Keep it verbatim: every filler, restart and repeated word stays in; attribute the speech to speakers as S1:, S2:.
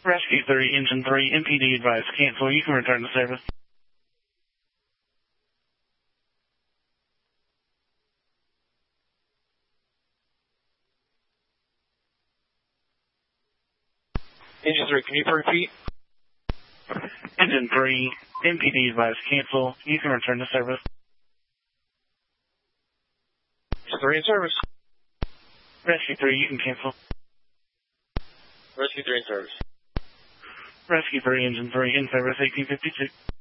S1: Rescue three, Engine three, M P D advised. Cancel. You can return to service.
S2: Engine three, can you repeat?
S1: Engine three, M P D advised. Cancel. You can return to service.
S2: Engine three in service.
S1: Rescue three, you can cancel.
S2: Rescue three in service.
S1: Rescue three, Engine three, in service, eighteen fifty-two.